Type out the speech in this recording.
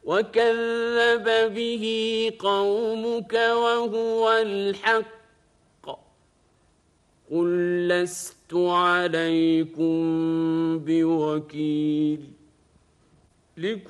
وكذب به قومك وهو الحق قل لست عليكم بوكيل